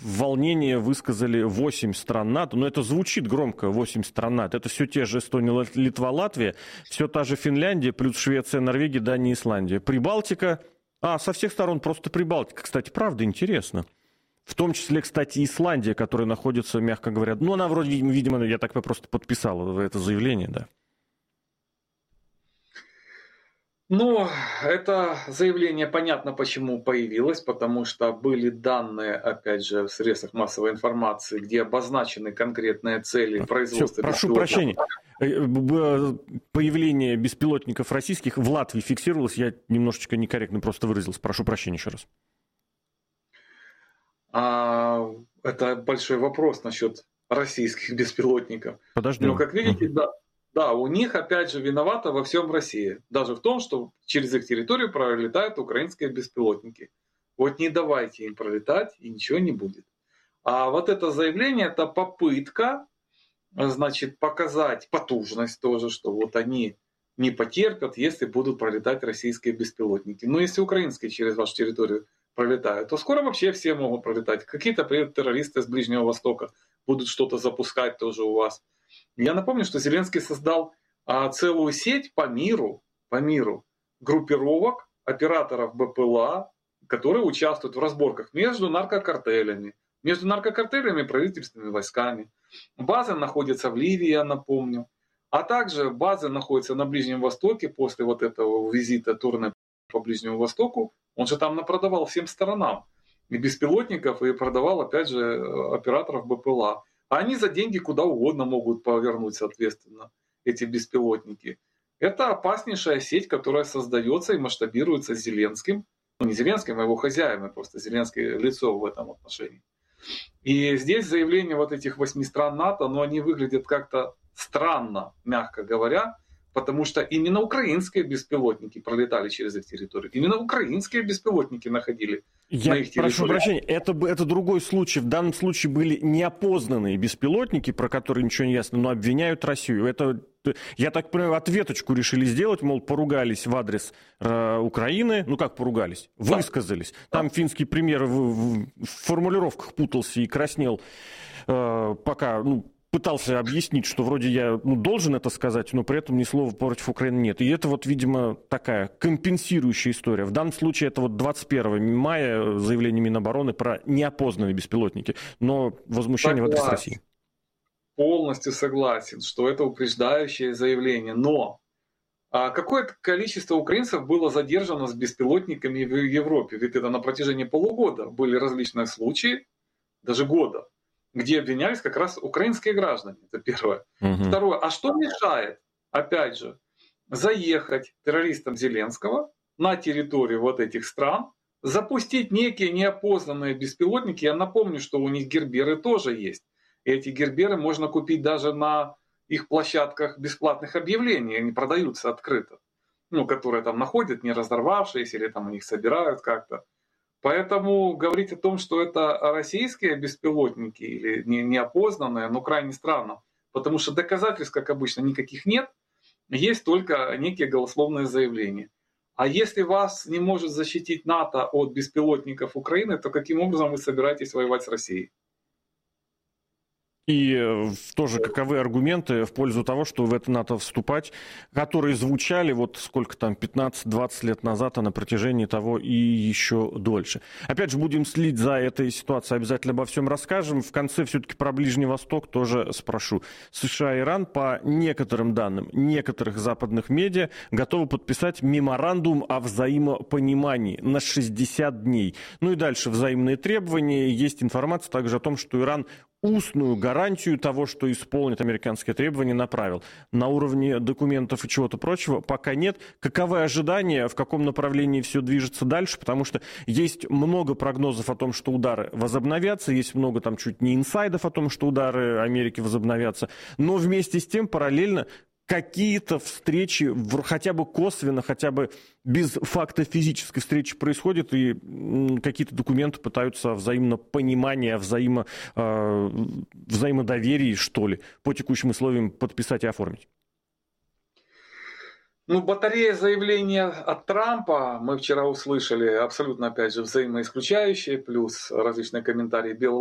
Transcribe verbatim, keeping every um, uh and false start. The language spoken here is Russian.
волнение высказали восемь стран НАТО. Но это звучит громко, восемь стран НАТО. Это все те же Эстония, Литва, Латвия, все та же Финляндия, плюс Швеция, Норвегия, Дания, Исландия. Прибалтика. А, со всех сторон просто Прибалтика. Кстати, правда, интересно. В том числе, кстати, Исландия, которая находится, мягко говоря... Ну, она вроде, видимо, я так просто подписала это заявление, да. Ну, это заявление понятно, почему появилось, потому что были данные, опять же, в средствах массовой информации, где обозначены конкретные цели производства. Все, прошу прощения. Появление беспилотников российских в Латвии фиксировалось. Я немножечко некорректно просто выразился. Прошу прощения еще раз. А, это большой вопрос насчет российских беспилотников. Подождем. Но, как видите, да. Да, у них, опять же, виновата во всем Россия. Даже в том, что через их территорию пролетают украинские беспилотники. Вот не давайте им пролетать, и ничего не будет. А вот это заявление, это попытка, значит, показать потужность тоже, что вот они не потерпят, если будут пролетать российские беспилотники. Но если украинские через вашу территорию пролетают, то скоро вообще все могут пролетать. Какие-то террористы с Ближнего Востока будут что-то запускать тоже у вас. Я напомню, что Зеленский создал а, целую сеть по миру, по миру группировок операторов БПЛА, которые участвуют в разборках между наркокартелями, между наркокартелями и правительственными войсками. Базы находятся в Ливии, я напомню. А также базы находятся на Ближнем Востоке после вот этого визита турне по Ближнему Востоку. Он же там напродавал всем сторонам и беспилотников, и продавал, опять же, операторов БПЛА. А они за деньги куда угодно могут повернуть, соответственно, эти беспилотники. Это опаснейшая сеть, которая создается и масштабируется Зеленским. Ну, не Зеленским, а его хозяевами, просто Зеленский лицо в этом отношении. И здесь заявления вот этих восьми стран НАТО, но они выглядят как-то странно, мягко говоря, потому что именно украинские беспилотники пролетали через их территорию. Именно украинские беспилотники находили Я на их территории. прошу прощения, это, это другой случай. В данном случае были неопознанные беспилотники, про которые ничего не ясно, но обвиняют Россию. Это, я так понимаю, ответочку решили сделать, мол, поругались в адрес э, Украины. Ну как поругались? Высказались. Да. Там финский премьер в, в, в формулировках путался и краснел, э, пока... Ну, пытался объяснить, что вроде я ну, должен это сказать, но при этом ни слова против Украины нет. И это вот, видимо, такая компенсирующая история. В данном случае это вот двадцать первого мая заявление Минобороны про неопознанные беспилотники, но возмущение согласен. В адрес России. Полностью согласен, что это упреждающее заявление. Но а какое-то количество украинцев было задержано с беспилотниками в Европе? Ведь это на протяжении полугода были различные случаи, даже года, где обвинялись как раз украинские граждане. Это первое. Угу. Второе. А что мешает, опять же, заехать террористам Зеленского на территорию вот этих стран, запустить некие неопознанные беспилотники? Я напомню, что у них герберы тоже есть. И эти герберы можно купить даже на их площадках бесплатных объявлений. Они продаются открыто. Ну, которые там находят, не разорвавшиеся, или там их собирают как-то. Поэтому говорить о том, что это российские беспилотники или неопознанные, ну крайне странно. Потому что доказательств, как обычно, никаких нет. Есть только некие голословные заявления. А если вас не может защитить НАТО от беспилотников Украины, то каким образом вы собираетесь воевать с Россией? И тоже каковы аргументы в пользу того, что в это НАТО вступать, которые звучали вот сколько там, пятнадцать-двадцать лет назад, а на протяжении того и еще дольше. Опять же, будем следить за этой ситуацией, обязательно обо всем расскажем. В конце все-таки про Ближний Восток тоже спрошу. США и Иран, по некоторым данным некоторых западных медиа, готовы подписать меморандум о взаимопонимании на шестьдесят дней. Ну и дальше взаимные требования. Есть информация также о том, что Иран устную гарантию того, что исполнит американские требования, направил. На уровне документов и чего-то прочего пока нет. Каковы ожидания, в каком направлении все движется дальше? Потому что есть много прогнозов о том, что удары возобновятся, есть много там чуть не инсайдов о том, что удары Америки возобновятся. Но вместе с тем параллельно какие-то встречи, хотя бы косвенно, хотя бы без факта физической встречи происходят, и какие-то документы пытаются взаимно понимания, взаимо, э, взаимодоверии, что ли, по текущим условиям подписать и оформить. Ну, батарея заявления от Трампа, мы вчера услышали, абсолютно, опять же, взаимоисключающие, плюс различные комментарии Белого